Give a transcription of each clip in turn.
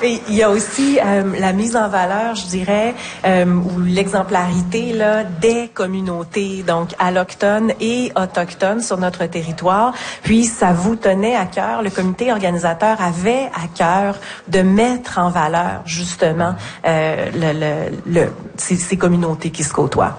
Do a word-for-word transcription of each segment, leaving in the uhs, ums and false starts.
Et il y a aussi euh, la mise en valeur, je dirais, euh, ou l'exemplarité là des communautés, donc allochtones et autochtones sur notre territoire. Puis ça vous tenait à cœur, le comité organisateur avait à cœur de mettre en valeur justement euh, le, le, le, ces, ces communautés qui se côtoient.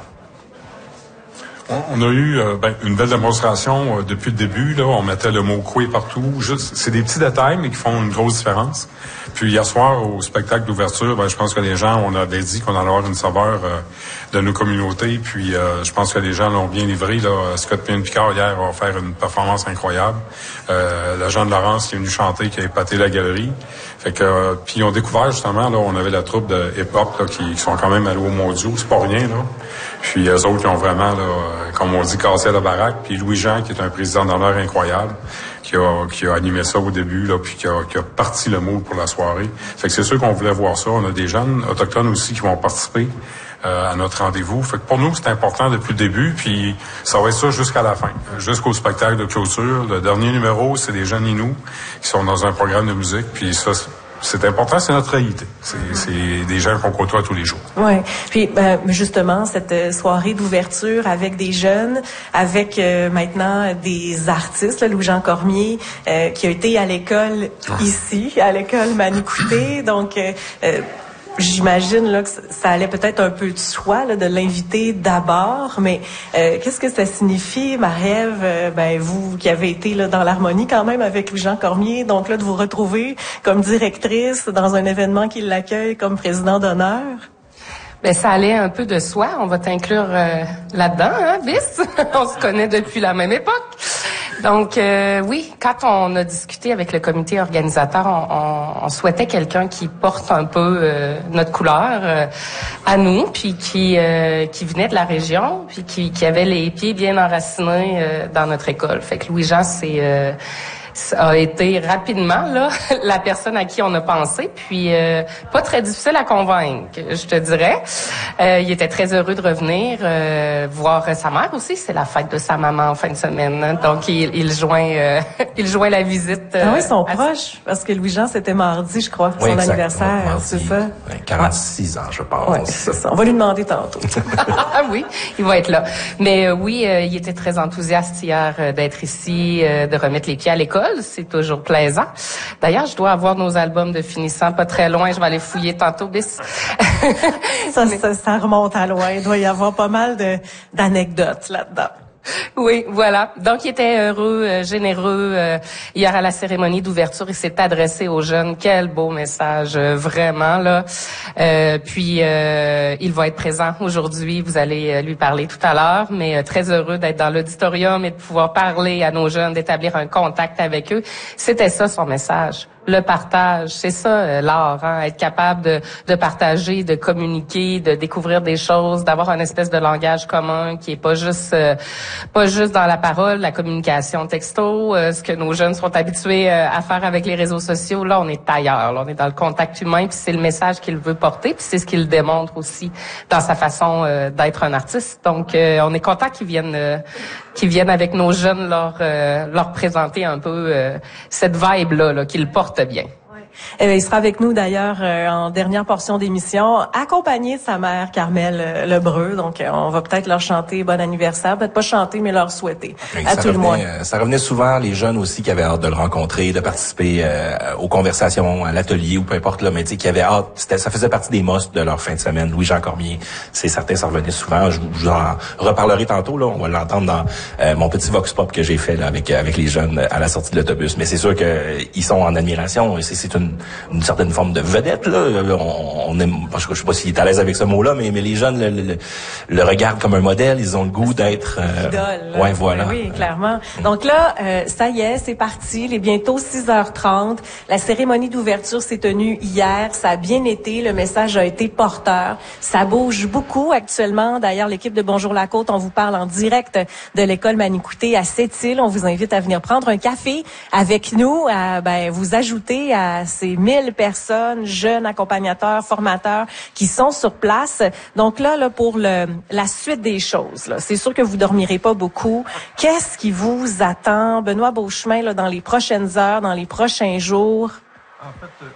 On a eu euh, ben, une belle démonstration euh, depuis le début. Là, on mettait le mot coué partout. Juste, c'est des petits détails, mais qui font une grosse différence. Puis hier soir, au spectacle d'ouverture, ben, je pense que les gens, on avait dit qu'on allait avoir une saveur euh, de nos communautés. Puis euh, je pense que les gens l'ont bien livré. Là. Scott Payne-Picard, hier, va faire une performance incroyable. Euh, la Jeanne Laurence qui est venue chanter, qui a épaté la galerie. Fait que euh, puis on découvert justement, là, on avait la troupe de hip-hop là, qui, qui sont quand même allés au Mondiaux. C'est pas rien, là. Puis eux autres, ils ont vraiment, là, comme on dit, cassé la baraque. Puis Louis-Jean, qui est un président d'honneur incroyable, qui a, qui a animé ça au début, là, puis qui a, qui a parti le mot pour la soirée. Fait que c'est sûr qu'on voulait voir ça. On a des jeunes autochtones aussi qui vont participer euh, à notre rendez-vous. Fait que pour nous, c'est important depuis le début, puis ça va être ça jusqu'à la fin, jusqu'au spectacle de clôture. Le dernier numéro, c'est des jeunes Inuits qui sont dans un programme de musique, puis ça, c'est important, c'est notre réalité. C'est, c'est des gens qu'on côtoie tous les jours. Oui. Puis ben, justement, cette soirée d'ouverture avec des jeunes, avec euh, maintenant des artistes, là, Louis-Jean Cormier, euh, qui a été à l'école ici, à l'école Manicouté. Donc, euh, euh, j'imagine là que ça allait peut-être un peu de soi là, de l'inviter d'abord, mais euh, qu'est-ce que ça signifie, Marie-Ève, euh, ben vous qui avez été là dans l'harmonie quand même avec Louis-Jean Cormier, donc là de vous retrouver comme directrice dans un événement qui l'accueille comme président d'honneur? Ben ça allait un peu de soi. On va t'inclure euh, là-dedans, hein, Bis? On se connaît depuis la même époque. Donc euh, oui, quand on a discuté avec le comité organisateur, on, on, on souhaitait quelqu'un qui porte un peu euh, notre couleur euh, à nous, puis qui euh, qui venait de la région, puis qui, qui avait les pieds bien enracinés euh, dans notre école. Fait que Louis-Jean, c'est euh, a été rapidement là la personne à qui on a pensé, puis euh, pas très difficile à convaincre, je te dirais. Euh, il était très heureux de revenir euh, voir sa mère aussi. C'est la fête de sa maman en fin de semaine, hein. Donc il, il joint euh, il joint la visite. Euh, ah oui, ils sont proches parce que Louis-Jean c'était mardi, je crois, oui, son exact. anniversaire, mardi, c'est ça. quarante-six ouais. ans, je pense. Oui, c'est ça. On va lui demander tantôt. Ah oui, il va être là. Mais euh, oui, euh, il était très enthousiaste hier euh, d'être ici, euh, de remettre les pieds à l'école. C'est toujours plaisant. D'ailleurs, je dois avoir nos albums de finissant pas très loin. Je vais aller fouiller tantôt, Bis. ça, Mais... ça, ça remonte à loin. Il doit y avoir pas mal de, d'anecdotes là-dedans. Oui, voilà. Donc, il était heureux, euh, généreux. Euh, hier à la cérémonie d'ouverture, il s'est adressé aux jeunes. Quel beau message, euh, vraiment là. Euh, puis, euh, il va être présent aujourd'hui. Vous allez euh, lui parler tout à l'heure, mais euh, très heureux d'être dans l'auditorium et de pouvoir parler à nos jeunes, d'établir un contact avec eux. C'était ça son message. Le partage, c'est ça euh, l'art, hein, être capable de, de partager, de communiquer, de découvrir des choses, d'avoir un espèce de langage commun qui est pas juste euh, pas juste dans la parole, la communication texto, euh, ce que nos jeunes sont habitués euh, à faire avec les réseaux sociaux. Là, on est ailleurs, là, on est dans le contact humain, puis c'est le message qu'il veut porter, puis c'est ce qu'il démontre aussi dans sa façon euh, d'être un artiste. Donc, euh, on est content qu'ils viennent euh, qu'ils viennent avec nos jeunes leur euh, leur présenter un peu euh, cette vibe là, là qu'ils portent bien. Euh, il sera avec nous d'ailleurs euh, en dernière portion d'émission, accompagné de sa mère Carmel euh, Lebreu. Donc, euh, on va peut-être leur chanter bon anniversaire, peut-être pas chanter, mais leur souhaiter. Oui, à ça tout revenait, le moins. Euh, ça revenait souvent les jeunes aussi qui avaient hâte de le rencontrer, de participer euh, aux conversations, à l'atelier ou peu importe là, mais tu sais, qui avaient hâte. C'était, ça faisait partie des must de leur fin de semaine. Louis-Jean Cormier, c'est certain, ça revenait souvent. Je, je vous en reparlerai tantôt. Là, on va l'entendre dans euh, mon petit vox pop que j'ai fait là avec avec les jeunes à la sortie de l'autobus. Mais c'est sûr que euh, ils sont en admiration. C'est, c'est une, une certaine forme de vedette là. On, on aime, je sais pas s'il est à l'aise avec ce mot-là, mais mais les jeunes le, le, le regardent comme un modèle. Ils ont le goût d'être. Euh, idole. Ouais, voilà. Oui, clairement. Donc là, euh, ça y est, c'est parti. Il est bientôt six heures trente. La cérémonie d'ouverture s'est tenue hier. Ça a bien été. Le message a été porteur. Ça bouge beaucoup actuellement. D'ailleurs, l'équipe de Bonjour la Côte, on vous parle en direct de l'école Manicouté à Sept-Îles. On vous invite à venir prendre un café avec nous, à ben vous ajouter à ces mille personnes, jeunes accompagnateurs, formateurs qui sont sur place. Donc là, là pour le la suite des choses, là, c'est sûr que vous dormirez pas beaucoup. Qu'est-ce qui vous attend, Benoît Beauchemin, là, dans les prochaines heures, dans les prochains jours? En fait,